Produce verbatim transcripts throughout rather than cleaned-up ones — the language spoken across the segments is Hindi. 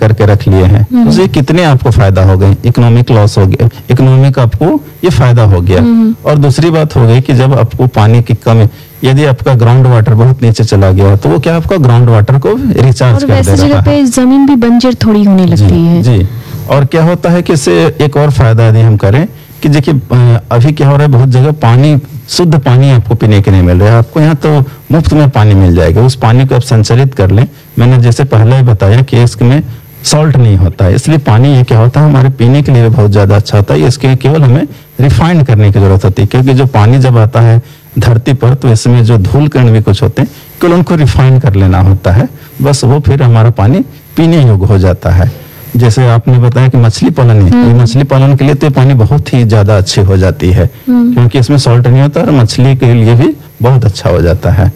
करके रख लिए हैं, उससे कितने आपको फायदा हो गए, इकोनॉमिक लॉस हो गया, इकोनॉमिक आपको ये फायदा हो गया। और दूसरी बात हो गई कि जब आपको पानी की कमी, यदि आपका ग्राउंड वाटर बहुत नीचे चला गया तो वो क्या आपका ग्राउंड वाटर को रिचार्ज कर दे रहा है। जगह पे जमीन भी बंजर थोड़ी होने लगती है। जी, और क्या होता है कि इससे एक और फायदा यदि हम करें कि देखिए अभी क्या हो रहा है, बहुत जगह पानी, शुद्ध पानी आपको पीने के नहीं मिल रहा है। आपको यहाँ तो मुफ्त में पानी मिल जाएगा, उस पानी को आप संचरित कर लें। मैंने जैसे पहले ही बताया कि इसमें सॉल्ट नहीं होता है, इसलिए पानी ये क्या होता है हमारे पीने के लिए बहुत ज्यादा अच्छा होता है। इसके केवल हमें रिफाइन करने की जरूरत होती है, क्योंकि जो पानी जब आता है धरती पर तो इसमें जो धूल कण भी कुछ होते हैं, केवल उनको रिफाइन कर लेना होता है, बस वो फिर हमारा पानी पीने योग्य हो जाता है। जैसे आपने बताया कि मछली पालन है, तो मछली पालन के लिए तो पानी बहुत ही ज्यादा अच्छी हो जाती है, क्योंकि इसमें सॉल्ट नहीं होता और मछली के लिए भी बहुत अच्छा हो जाता है।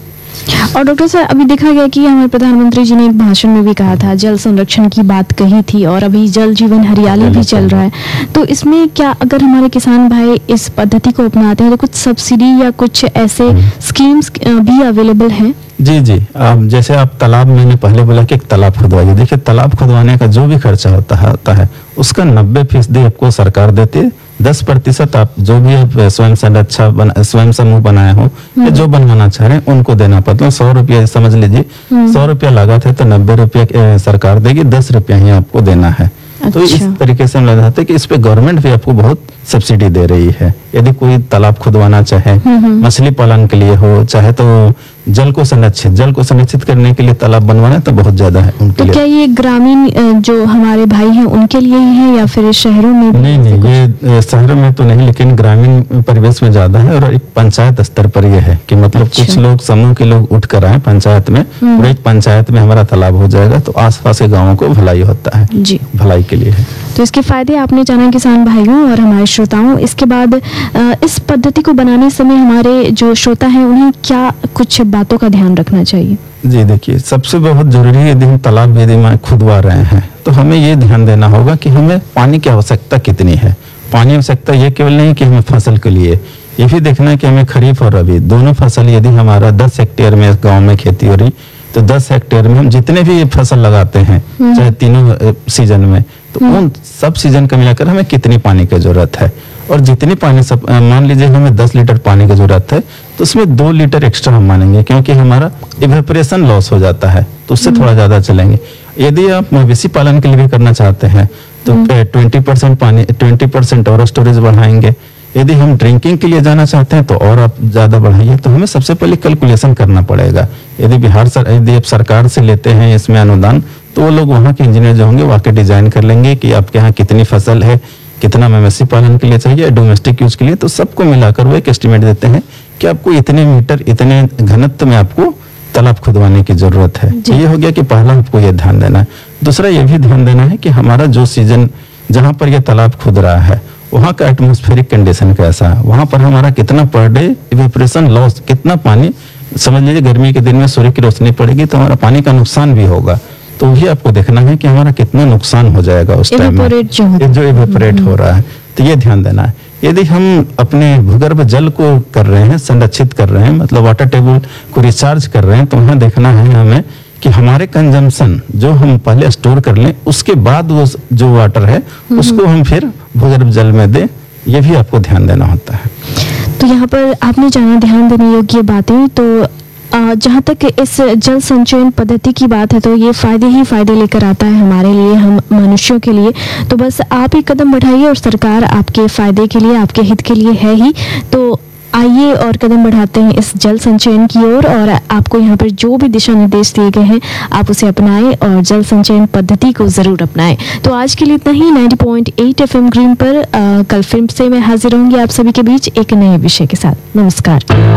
और डॉक्टर साहब, अभी देखा गया कि हमारे प्रधानमंत्री जी ने एक भाषण में भी कहा था, जल संरक्षण की बात कही थी, और अभी जल जीवन हरियाली भी चल रहा है। तो इसमें क्या अगर हमारे किसान भाई इस पद्धति को अपनाते हैं तो कुछ सब्सिडी या कुछ ऐसे स्कीम्स भी अवेलेबल हैं? जी जी, आप जैसे आप तालाब, मैंने पहले बोला कि एक तालाब खुदवाइए। देखिए तालाब खुदवाने का जो भी खर्चा होता है, होता है उसका नब्बे फीसदी आपको सरकार देती है, दस प्रतिशत आप जो भी आप स्वयं संरक्षा बना, स्वयं समूह बनाए हो या जो बनवाना चाह रहे हैं उनको देना पड़ता है। सौ रुपया समझ लीजिए, सौ रुपया लागत है तो नब्बे रुपया सरकार देगी, दस रुपया ही आपको देना है। अच्छा। तो इस तरीके से हम लग जाते हैं कि इस पे गवर्नमेंट भी आपको बहुत सब्सिडी दे रही है। यदि कोई तालाब खुदवाना चाहे, मछली पालन के लिए हो, चाहे तो जल को संरक्षित जल को संरक्षित करने के लिए तालाब बनवाना तो बहुत ज्यादा है उनके तो लिए। क्या ये ग्रामीण जो हमारे भाई हैं उनके लिए ही है या फिर शहरों में भी? नहीं नहीं, ये शहरों में तो नहीं, लेकिन ग्रामीण परिवेश में ज्यादा है। और एक पंचायत स्तर पर ये है कि मतलब अच्छा। कुछ लोग समूह के लोग उठ कर आए पंचायत में, और एक पंचायत में हमारा तालाब हो जाएगा तो आसपास के गाँवों को भलाई होता है, जी भलाई के लिए है। तो इसके फायदे आपने जाना किसान भाइयों और हमारे श्रोताओं। इसके बाद इस पद्धति को बनाने समय हमारे जो श्रोता हैं उन्हें क्या कुछ बातों का ध्यान रखना चाहिए? जी देखिए, सबसे बहुत जरूरी है यदि हम तालाब यदि में खुदवा रहे हैं तो हमें ये ध्यान देना होगा कि हमें पानी की आवश्यकता कितनी है। पानी की आवश्यकता ये केवल नहीं कि हमें फसल के लिए, ये भी देखना है कि हमें खरीफ और रबी दोनों फसल, यदि हमारा दस हेक्टेयर में गाँव में खेती हो रही तो दस हेक्टेयर में हम जितने भी फसल लगाते हैं चाहे तीनों सीजन में, तो उन सब सीजन का मिलाकर हमें कितनी पानी की जरूरत है। और जितनी पानी सब, मान लीजिए हमें दस लीटर पानी की जरूरत है तो उसमें दो लीटर एक्स्ट्रा हम मानेंगे, क्योंकि हमारा इवेपोरेशन लॉस हो जाता है तो उससे थोड़ा ज्यादा चलेंगे। यदि आप मवेशी पालन के लिए भी करना चाहते हैं तो ट्वेंटी परसेंट पानी ट्वेंटी परसेंट और स्टोरेज बढ़ाएंगे। यदि हम ड्रिंकिंग के लिए जाना चाहते हैं तो और आप ज्यादा बढ़ाइए। तो हमें सबसे पहले कैलकुलेशन करना पड़ेगा। यदि बिहार सर यदि आप सरकार से लेते हैं इसमें अनुदान, तो वो लोग वहाँ के इंजीनियर जो होंगे वाकई डिजाइन कर लेंगे कि आपके यहाँ कितनी फसल है, कितना मवेशी पालन के लिए चाहिए, डोमेस्टिक यूज के लिए, तो सबको मिलाकर वो एक एस्टिमेट देते हैं कि आपको इतने मीटर इतने घनत्व में आपको तालाब खुदवाने की जरूरत है। ये हो गया कि पहला आपको ये ध्यान देना है। दूसरा ये भी ध्यान देना है कि हमारा जो सीजन जहाँ पर यह तालाब खुद रहा है वहाँ का एटमॉस्फेरिक कंडीशन कैसा है, वहाँ पर हमारा कितना पर डे इवेपोरेशन लॉस, कितना पानी, समझ लीजिए गर्मी के दिन में सूर्य की रोशनी पड़ेगी तो हमारा पानी का नुकसान भी होगा, तो भी आपको देखना है कि हमारा कितना नुकसान हो जाएगा उस टाइम में जो, जो इवेपोरेट हो रहा है, तो ये ध्यान देना है। यदि हम अपने भूगर्भ जल को कर रहे हैं, संरक्षित कर रहे हैं, मतलब वाटर टेबल को रिचार्ज कर रहे हैं, तो वहाँ देखना है हमें कि हमारे कंजम्पशन जो हम पहले स्टोर कर लें उसके बाद वो जो वाटर है उसको हम फिर भूगर्भ जल में दें, ये भी आपको ध्यान देना होता है। तो यहाँ पर आपने जाना ध्यान देने योग्य बातें। तो जहाँ तक इस जल संचयन पद्धति की बात है तो ये फायदे ही फायदे लेकर आता है हमारे लिए, हम मनुष्यों के लिए। तो बस आप एक कदम बढ़ाइए और सरकार आपके फायदे के लिए, आपके हित के लिए है ही। तो आइए और कदम बढ़ाते हैं इस जल संचयन की ओर, और आपको यहाँ पर जो भी दिशा निर्देश दिए गए हैं आप उसे अपनाएं और जल संचयन पद्धति को जरूर अपनाएं। तो आज के लिए इतना ही। नब्बे पॉइंट आठ एफएम ग्रीन पर आ, कल फिल्म से मैं हाजिर रहूंगी आप सभी के बीच एक नए विषय के साथ। नमस्कार।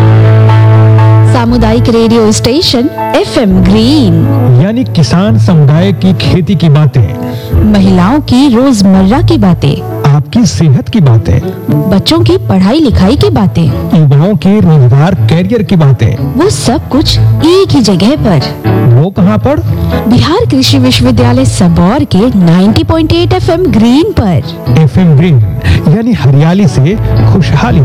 सामुदायिक रेडियो स्टेशन एफएम ग्रीन, यानी किसान समुदाय की खेती की बातें, महिलाओं की रोजमर्रा की बातें, आपकी सेहत की बातें, बच्चों की पढ़ाई लिखाई की बातें, युवाओं के रोजगार कैरियर की बातें, वो सब कुछ एक ही जगह पर। वो कहाँ पर? बिहार कृषि विश्वविद्यालय सबौर के नब्बे पॉइंट आठ एफएम ग्रीन पर। एफएम ग्रीन यानी हरियाली से खुशहाली।